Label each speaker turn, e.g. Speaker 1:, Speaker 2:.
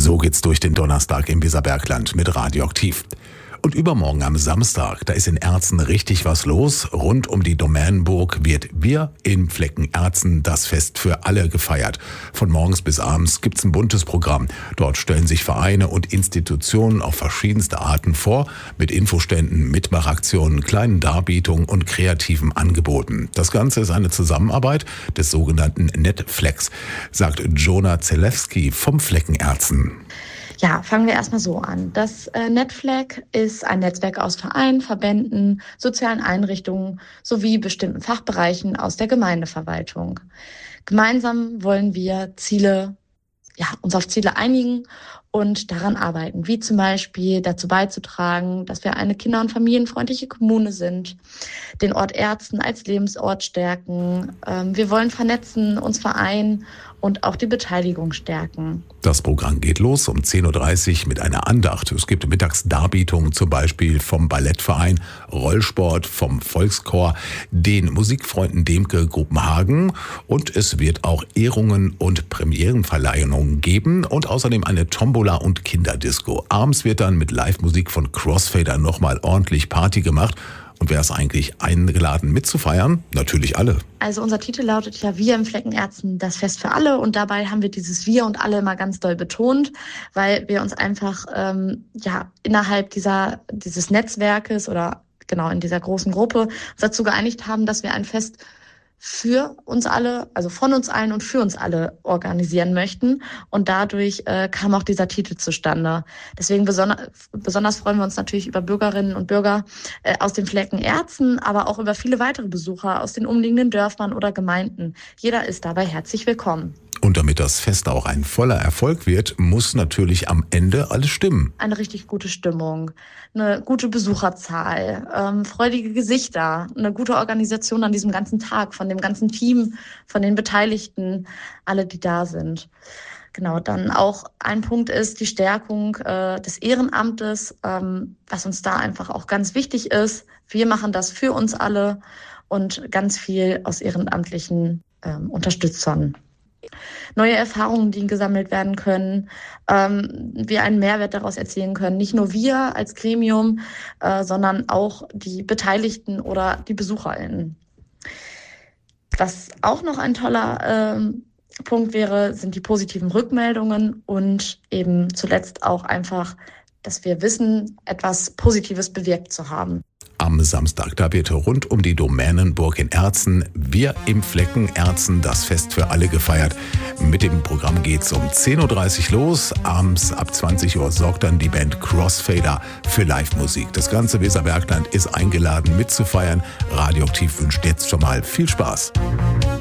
Speaker 1: So geht's durch den Donnerstag im Weserbergland mit Radioaktiv. Und übermorgen am Samstag, da ist in Erzen richtig was los. Rund um die Domänenburg wird Wir in Fleckenerzen das Fest für alle gefeiert. Von morgens bis abends gibt's ein buntes Programm. Dort stellen sich Vereine und Institutionen auf verschiedenste Arten vor, mit Infoständen, Mitmachaktionen, kleinen Darbietungen und kreativen Angeboten. Das Ganze ist eine Zusammenarbeit des sogenannten Netflex, sagt Jona Zelewski vom Fleckenerzen.
Speaker 2: Ja, fangen wir erstmal so an. Das Netflex ist ein Netzwerk aus Vereinen, Verbänden, sozialen Einrichtungen sowie bestimmten Fachbereichen aus der Gemeindeverwaltung. Gemeinsam wollen wir uns auf Ziele einigen und daran arbeiten, wie zum Beispiel dazu beizutragen, dass wir eine kinder- und familienfreundliche Kommune sind, den Ort Erzen als Lebensort stärken. Wir wollen vernetzen, uns vereinen und auch die Beteiligung stärken.
Speaker 1: Das Programm geht los um 10.30 Uhr mit einer Andacht. Es gibt mittags Darbietungen, zum Beispiel vom Ballettverein, Rollsport, vom Volkschor, den Musikfreunden Demke Gruppenhagen, und es wird auch Ehrungen und Premierenverleihungen geben und außerdem eine Tombola und Kinderdisco. Abends wird dann mit Live-Musik von Crossfader nochmal ordentlich Party gemacht. Und wer ist eigentlich eingeladen mitzufeiern? Natürlich alle.
Speaker 2: Also unser Titel lautet ja Wir im Fleckenerzen, das Fest für alle. Und dabei haben wir dieses Wir und alle immer ganz doll betont, weil wir uns einfach innerhalb dieses Netzwerkes oder genau in dieser großen Gruppe uns dazu geeinigt haben, dass wir ein Fest für uns alle, also von uns allen und für uns alle organisieren möchten. Und dadurch kam auch dieser Titel zustande. Deswegen besonders freuen wir uns natürlich über Bürgerinnen und Bürger aus den Fleckenerzen, aber auch über viele weitere Besucher aus den umliegenden Dörfern oder Gemeinden. Jeder ist dabei herzlich willkommen.
Speaker 1: Und damit das Fest auch ein voller Erfolg wird, muss natürlich am Ende alles stimmen.
Speaker 2: Eine richtig gute Stimmung, eine gute Besucherzahl, freudige Gesichter, eine gute Organisation an diesem ganzen Tag von dem ganzen Team, von den Beteiligten, alle, die da sind. Genau, dann auch ein Punkt ist die Stärkung des Ehrenamtes, was uns da einfach auch ganz wichtig ist. Wir machen das für uns alle und ganz viel aus ehrenamtlichen Unterstützern. Neue Erfahrungen, die gesammelt werden können, wir einen Mehrwert daraus erzielen können. Nicht nur wir als Gremium, sondern auch die Beteiligten oder die BesucherInnen. Was auch noch ein toller Punkt wäre, sind die positiven Rückmeldungen und eben zuletzt auch einfach, dass wir wissen, etwas Positives bewirkt zu haben.
Speaker 1: Am Samstag, da wird rund um die Domänenburg in Erzen Wir im Fleckenerzen das Fest für alle gefeiert. Mit dem Programm geht's um 10.30 Uhr los. Abends ab 20 Uhr sorgt dann die Band Crossfader für Live-Musik. Das ganze Weserbergland ist eingeladen mitzufeiern. Radioaktiv wünscht jetzt schon mal viel Spaß.